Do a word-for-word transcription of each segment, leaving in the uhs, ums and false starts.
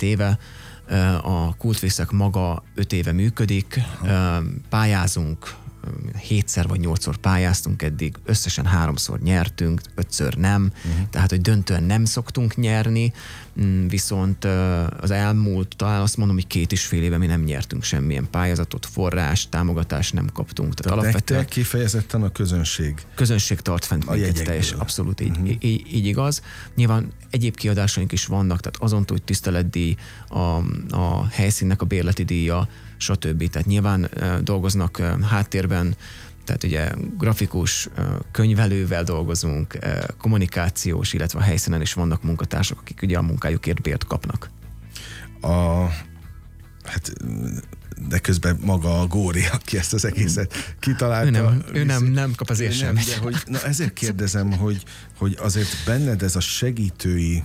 hét éve, a Kultfészek maga öt éve működik, Aha. pályázunk, hétszer vagy nyolcszor pályáztunk eddig, összesen háromszor nyertünk, ötször nem, uh-huh. tehát, hogy döntően nem szoktunk nyerni, viszont az elmúlt, talán azt mondom, hogy két és fél éve mi nem nyertünk semmilyen pályázatot, forrás, támogatást nem kaptunk. Tehát, tehát alapvetően kifejezetten a közönség. Közönség tart fent minket, teljes, abszolút így, uh-huh. így, így igaz. Nyilván egyéb kiadásaink is vannak, tehát azon túl, hogy tiszteletdíj, a, a helyszínnek a bérleti díja, stb. Tehát nyilván uh, dolgoznak uh, háttérben, tehát ugye grafikus, uh, könyvelővel dolgozunk, uh, kommunikációs, illetve a helyszínen is vannak munkatársak, akik ugye a munkájukért bért kapnak. A, hát, de közben maga a Góri, aki ezt az egészet kitalálta. Ő nem, ő nem, nem kap azért sem. Nem, de hogy, na ezért kérdezem, hogy, hogy azért benned ez a segítői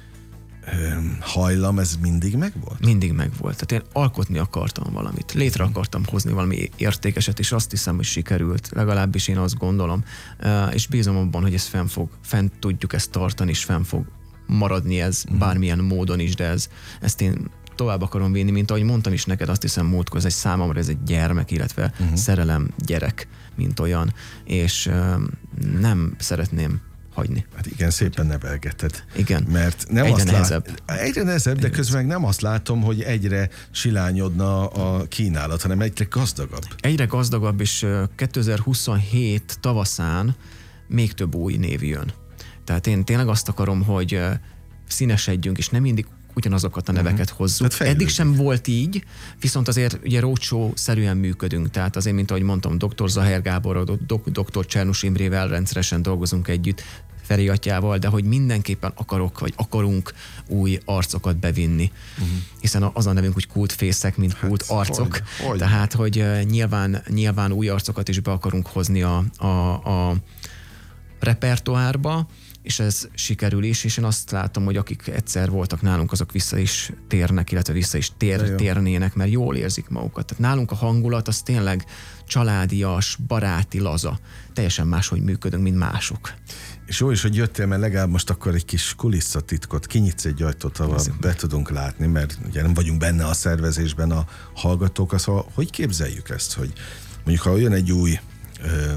hajlam, ez mindig megvolt? Mindig megvolt. Tehát én alkotni akartam valamit. Létre akartam hozni valami értékeset, és azt hiszem, hogy sikerült. Legalábbis én azt gondolom. És bízom abban, hogy ez fenn fog, fenn tudjuk ezt tartani, és fenn fog maradni ez uh-huh. bármilyen módon is, de ez, ezt én tovább akarom vinni, mint ahogy mondtam is neked, azt hiszem múltkor, ez egy számomra ez egy gyermek, illetve uh-huh. szerelem gyerek, mint olyan. És nem szeretném hagyni. Hát igen, szépen nevelgeted. Igen. Mert nem egyre azt nehezebb. Lát, egyre nehezebb, de közben nem azt látom, hogy egyre silányodna a kínálat, hanem egyre gazdagabb. Egyre gazdagabb, és kétezer-huszonhét tavaszán még több új név jön. Tehát én tényleg azt akarom, hogy színesedjünk, és nem mindig ugyanazokat a neveket uh-huh. hozzuk. Eddig sem volt így, viszont azért ugye roadshow-szerűen működünk, tehát azért, mint ahogy mondtam, doktor Zahár Gáborral, doktor Csernus Imrével rendszeresen dolgozunk együtt, Feri atyával, de hogy mindenképpen akarok, vagy akarunk új arcokat bevinni. Uh-huh. Hiszen az a nevünk, hogy kultfészek, mint hát, kult arcok. Hogy, hogy. Tehát, hogy uh, nyilván, nyilván új arcokat is be akarunk hozni a, a, a repertoárba, és ez sikerül is, és én azt látom, hogy akik egyszer voltak nálunk, azok vissza is térnek, illetve vissza is tér, térnének, mert jól érzik magukat. Tehát nálunk a hangulat az tényleg családias, baráti, laza. Teljesen máshogy működünk, mint mások. És jó is, hogy jöttél, mert legalább most akkor egy kis kulisszatitkot, kinyitsz egy ajtót, ahol be tudunk látni, mert ugye nem vagyunk benne a szervezésben a hallgatók, szóval hogy képzeljük ezt, hogy mondjuk ha jön egy új ö,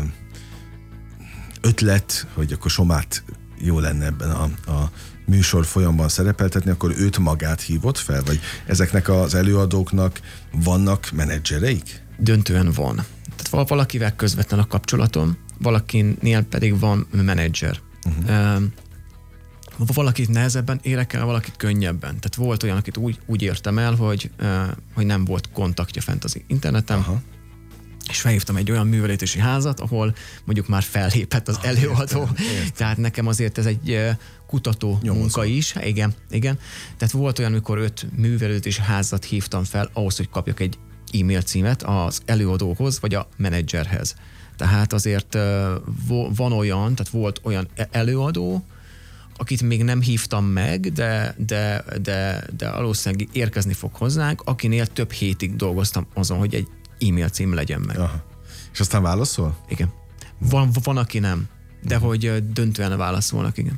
ötlet, hogy akkor Somát jó lenne ebben a, a műsor folyamban szerepeltetni, akkor őt magát hívott fel? Vagy ezeknek az előadóknak vannak menedzsereik? Döntően van. Tehát valakivel közvetlen a kapcsolatom, valakinél pedig van menedzser. Uh-huh. Valakit nehezebben érek el, valakit könnyebben. Tehát volt olyan, akit úgy, úgy értem el, hogy, hogy nem volt kontaktja fent az interneten, Aha. és felhívtam egy olyan művelődési házat, ahol mondjuk már fellépett az ah, előadó. Értem, értem. Tehát nekem azért ez egy kutató Nyomozó. munka is. Igen, igen. Tehát volt olyan, amikor öt művelődési házat hívtam fel ahhoz, hogy kapjak egy e-mail címet az előadóhoz, vagy a menedzserhez. Tehát azért van olyan, tehát volt olyan előadó, akit még nem hívtam meg, de, de, de, de valószínűleg érkezni fog hozzánk, akinél több hétig dolgoztam azon, hogy egy e-mail cím legyen meg. Aha. És aztán válaszol? Igen. Van, van aki nem, de uh-huh. hogy döntően válaszolnak, igen.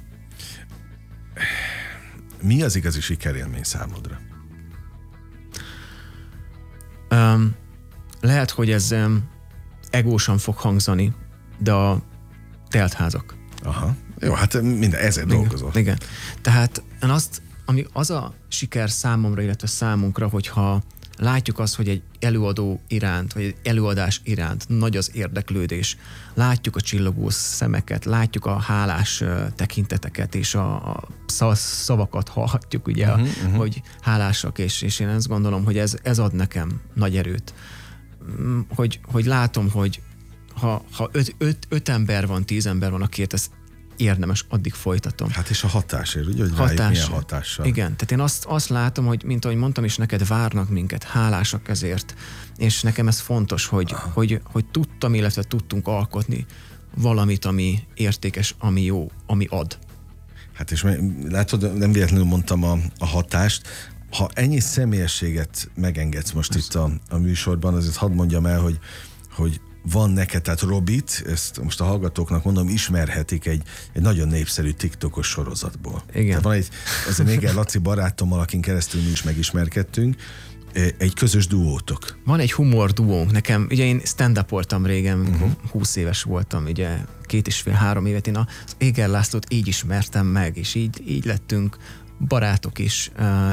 Mi az igazi sikerélmény számodra? Um, lehet, hogy ez um, egósan fog hangzani, de a teltházak. Aha. Jó, hát minden, ezért dolgozol. Igen. Tehát azt, ami az a siker számomra, illetve számunkra, hogyha látjuk azt, hogy egy előadó iránt, vagy egy előadás iránt nagy az érdeklődés, látjuk a csillogó szemeket, látjuk a hálás tekinteteket, és a, a szavakat hallhatjuk, ugye, uh-huh, uh-huh. hogy hálásak, és, és én azt gondolom, hogy ez, ez ad nekem nagy erőt. Hogy, hogy látom, hogy ha, ha öt, öt, öt ember van, tíz ember van, akiért ez érdemes, addig folytatom. Hát és a hatásért, ugye, hogy Hatás, rájuk milyen hatással. Igen, tehát én azt, azt látom, hogy mint ahogy mondtam is, neked várnak minket, hálásak ezért, és nekem ez fontos, hogy, hogy, hogy tudtam, illetve tudtunk alkotni valamit, ami értékes, ami jó, ami ad. Hát és látod, nem véletlenül mondtam a, a hatást. Ha ennyi személyességet megengedsz most Ezt. itt a, a műsorban, azért hadd mondjam el, hogy, hogy van neked, tehát Robit, ezt most a hallgatóknak mondom, ismerhetik egy, egy nagyon népszerű TikTokos sorozatból. Igen. Tehát van egy, az egy Néger Laci barátommal, akin keresztül mi is megismerkedtünk, egy közös duótok. Van egy humor duónk. Nekem, ugye én stand-upoltam régen, Uh-huh. húsz éves voltam, ugye két és fél, három évet. Én az Éger Lászlót így ismertem meg, és így, így lettünk barátok is,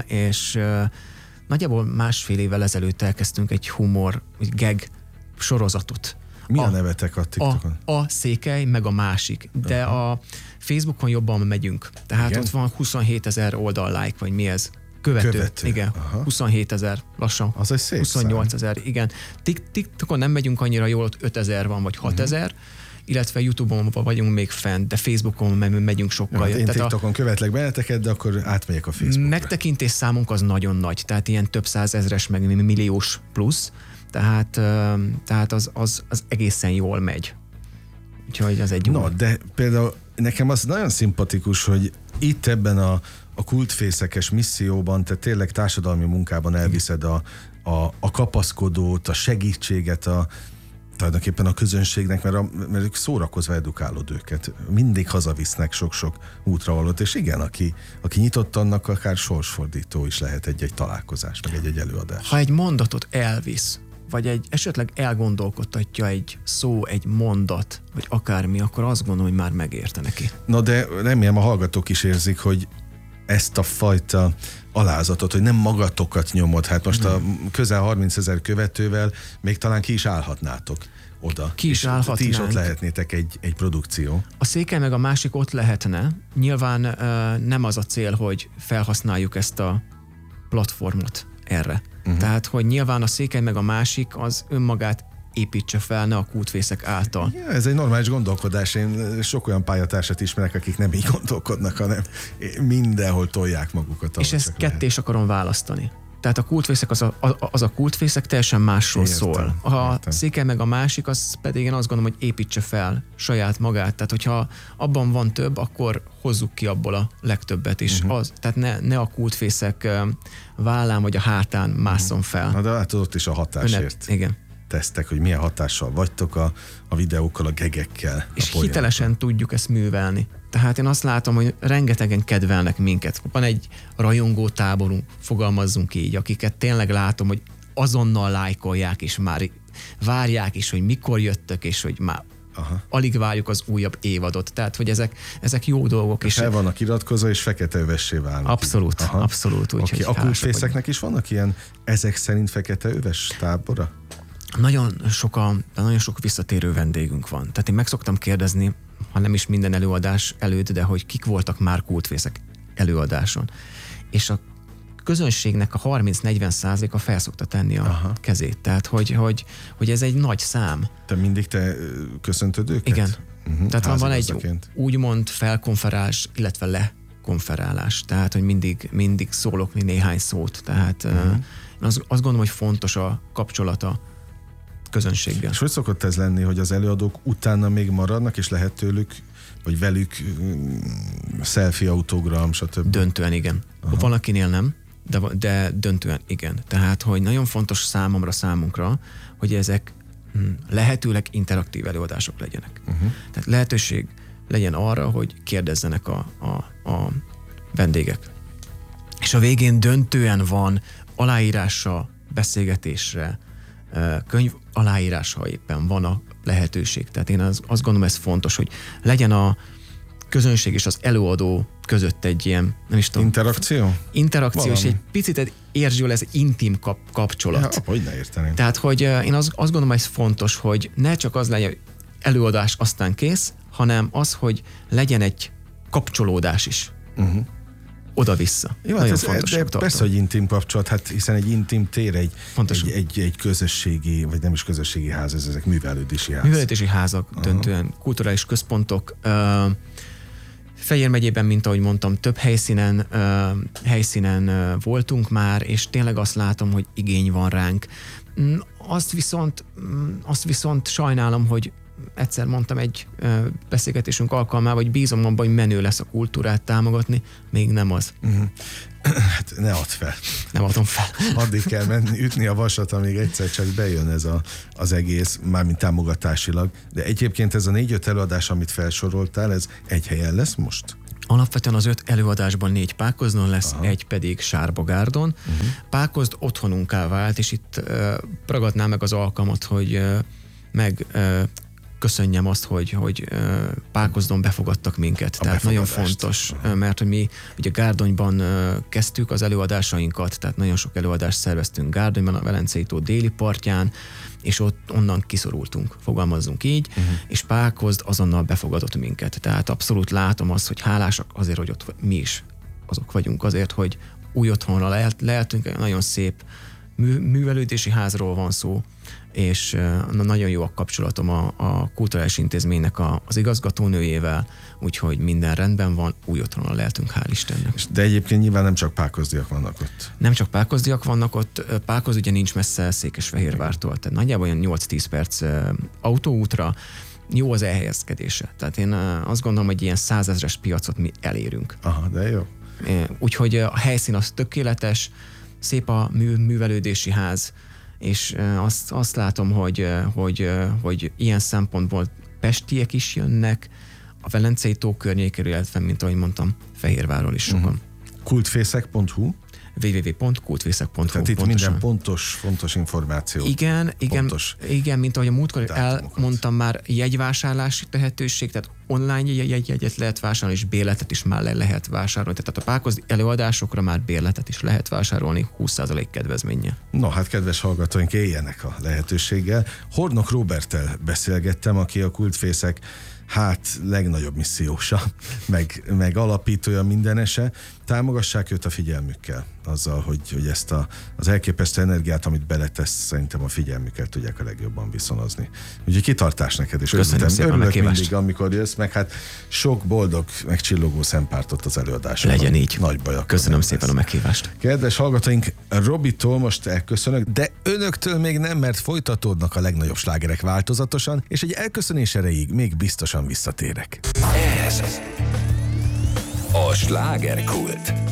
és nagyjából másfél évvel ezelőtt elkezdtünk egy humor, egy gag sorozatot. Mi a, a nevetek a TikTokon? A, a Székely, meg a másik. De uh-huh. a Facebookon jobban megyünk. Tehát igen? Ott van huszonhét ezer oldal like, vagy mi ez? Követő. Követő. Igen. Aha. huszonhét ezer, lassan. Az egy szép huszonnyolc ezer, igen. TikTokon nem megyünk annyira jól, ott öt ezer van, vagy hat ezer, uh-huh. illetve YouTube-on vagyunk még fent, de Facebookon megyünk sokkal. Ja, én TikTokon a... követlek benneteket, de akkor átmegyek a Facebookra. Megtekintés számunk az nagyon nagy, tehát ilyen több százezres, meg milliós plusz, tehát, tehát az, az, az egészen jól megy. Úgyhogy az egy jó. No, de például nekem az nagyon szimpatikus, hogy itt ebben a, a kultfészekes misszióban te tényleg társadalmi munkában elviszed a, a, a kapaszkodót, a segítséget, a tulajdonképpen a közönségnek, mert, a, mert ők szórakozva edukálod őket. Mindig hazavisznek sok-sok útravalót, és igen, aki, aki nyitott, annak akár sorsfordító is lehet egy-egy találkozás, meg egy-egy előadás. Ha egy mondatot elvisz, vagy egy esetleg elgondolkodtatja egy szó, egy mondat, vagy akármi, akkor azt gondolom, hogy már megérte neki. Na de remélem a hallgatók is érzik, hogy ezt a fajta alázatot, hogy nem magatokat nyomod, hát most a közel harmincezer követővel még talán ki is állhatnátok oda. Ki is állhatnánk. Ti is ott lehetnétek egy, egy produkció. A Székely meg a másik ott lehetne. Nyilván uh, nem az a cél, hogy felhasználjuk ezt a platformot erre. Uh-huh. Tehát, hogy nyilván a Székely meg a másik az önmagát építse fel, ne a kútfészek által. Ja, ez egy normális gondolkodás. Én sok olyan pályatársat ismerek, akik nem így gondolkodnak, hanem mindenhol tolják magukat. És ezt ketté is akarom választani. Tehát a kultfészek az a, az a kultfészek teljesen másról értem, szól. A értem. Székely meg a másik, az pedig én azt gondolom, hogy építse fel saját magát. Tehát, hogyha abban van több, akkor hozzuk ki abból a legtöbbet is. Uh-huh. Az, tehát ne, ne a kultfészek vállán vagy a hátán másszon fel. Na de látod, ott is a hatásért. Önet, igen. Tesztek, hogy milyen hatással vagytok a, a videókkal, a gegekkel. És a hitelesen tudjuk ezt művelni. Tehát én azt látom, hogy rengetegen kedvelnek minket. Van egy rajongó táborunk, fogalmazzunk így, akiket tényleg látom, hogy azonnal lájkolják, és már várják is, hogy mikor jöttök, és hogy már aha. alig várjuk az újabb évadot. Tehát, hogy ezek, ezek jó dolgok. És fel vannak iratkozva, és feketeövessé válnak. Abszolút, abszolút. Úgy, okay. A kultfészeknek is vannak ilyen ezek szerint feketeöves tábora? Nagyon sokan, nagyon sok visszatérő vendégünk van. Tehát én meg szoktam kérdezni, ha nem is minden előadás előtt, de hogy kik voltak már kultfészek előadáson. És a közönségnek a harminc-negyven százaléka fel szokta tenni a aha. kezét. Tehát, hogy, hogy, hogy ez egy nagy szám. Te mindig te köszöntöd őket? Igen. Uh-huh. Tehát van egy úgymond felkonferálás, illetve lekonferálás. Tehát, hogy mindig, mindig szólok néhány szót. Tehát uh-huh. én azt, azt gondolom, hogy fontos a kapcsolata közönséggel. És hogy szokott ez lenni, hogy az előadók utána még maradnak, és lehet tőlük, vagy velük selfie, autogram, stb.? Döntően igen. Aha. Van akinél nem, de, de döntően igen. Tehát, hogy nagyon fontos számomra, számunkra, hogy ezek lehetőleg interaktív előadások legyenek. Uh-huh. Tehát lehetőség legyen arra, hogy kérdezzenek a, a, a vendégek. És a végén döntően van aláírása, beszélgetésre, könyv aláírása, ha éppen van a lehetőség. Tehát én az, azt gondolom, ez fontos, hogy legyen a közönség és az előadó között egy ilyen, nem is tudom. Interakció? Interakció, valami. És egy picit érzsül ez intim kap, kapcsolat. Ja, hogy ne érteném. Tehát, hogy én azt, azt gondolom, ez fontos, hogy ne csak az legyen előadás, aztán kész, hanem az, hogy legyen egy kapcsolódás is. Uh-huh. Oda-vissza. Jó, hát ez, de persze, hogy intim kapcsolat, hát hiszen egy intim tér, egy, egy, egy, egy közösségi, vagy nem is közösségi ház, ez, ezek művelődési ház. Művelődési házak, aha. döntően, kulturális központok. Uh, Fejér megyében, mint ahogy mondtam, több helyszínen, uh, helyszínen uh, voltunk már, és tényleg azt látom, hogy igény van ránk. Azt viszont, azt viszont sajnálom, hogy egyszer mondtam egy beszélgetésünk alkalmával, hogy bízom abban, hogy menő lesz a kultúrát támogatni, még nem az. Uh-huh. Hát ne add fel. Nem adom fel. Addig kell menni, ütni a vasat, amíg egyszer csak bejön ez a, az egész, mármint támogatásilag. De egyébként ez a négy-öt előadás, amit felsoroltál, ez egy helyen lesz most? Alapvetően az öt előadásban négy Pákozdon lesz, aha, egy pedig Sárbogárdon. Uh-huh. Pákozd otthonunká vált, és itt uh, ragadnám meg az alkalmat, hogy uh, meg uh, köszönjem azt, hogy, hogy uh, Pákozdon befogadtak minket. A tehát nagyon fontos, uh, mert hogy mi ugye Gárdonyban uh, kezdtük az előadásainkat, tehát nagyon sok előadást szerveztünk Gárdonyban, a Velencei tó déli partján, és ott onnan kiszorultunk, fogalmazzunk így, uh-huh. és Pákozd azonnal befogadott minket. Tehát abszolút látom azt, hogy hálásak azért, hogy ott mi is azok vagyunk azért, hogy új otthonra lehet, lehetünk, egy nagyon szép mű, művelődési házról van szó, és uh, nagyon jó a kapcsolatom a, a kulturális intézménynek a, az igazgatónőjével, úgyhogy minden rendben van, új otthonra lehetünk, hál' Istennek. De egyébként nyilván nem csak pákozdiak vannak ott. Nem csak pákozdiak vannak ott, Pákozd ugye nincs messze Székesfehérvártól, tehát nagyjából olyan nyolc-tíz perc uh, autóútra, jó az elhelyezkedése. Tehát én uh, azt gondolom, hogy ilyen százezres piacot mi elérünk. Aha, de jó. Úgyhogy a helyszín az tökéletes, szép a mű, művelődési ház, és azt, azt látom, hogy, hogy, hogy ilyen szempontból pestiek is jönnek, a Velencei tó környékéről, illetve, mint ahogy mondtam, Fehérvárról is sokan. Uh-huh. kultfészek pont hu double-u double-u double-u pont kultfészek pont hu. Tehát itt pontosan. Minden pontos, fontos információ. Igen, igen, pontos igen, mint ahogy a múltkor elmondtam már, jegyvásárlási tehetőség, tehát online jegy, jegyet lehet vásárolni, és bérletet is már le lehet vásárolni. Tehát a Pákozdi előadásokra már bérletet is lehet vásárolni húsz százalék kedvezménnyel. No, hát kedves hallgatóink, éljenek a lehetőséggel. Hornok Róberttel beszélgettem, aki a Kultfészek hát legnagyobb missziósa, meg, meg alapítója mindenese. Támogassák őt a figyelmükkel, azzal, hogy, hogy ezt a, az elképesztő energiát, amit beletesz, szerintem a figyelmükkel tudják a legjobban viszonozni. Úgyhogy kitartás neked, és köszönöm szépen a örülök meghívást. mindig, amikor jössz, meg hát sok boldog, meg csillogó szempártot az előadásokon. Legyen így. Nagy baj. Köszönöm szépen lesz a meghívást. Kedves hallgatóink, Robitól most elköszönök, de önöktől még nem, mert folytatódnak a legnagyobb slágerek változatosan, és egy elköszönés erejéig még biztosan visszatérek. Ez a Slágerkult.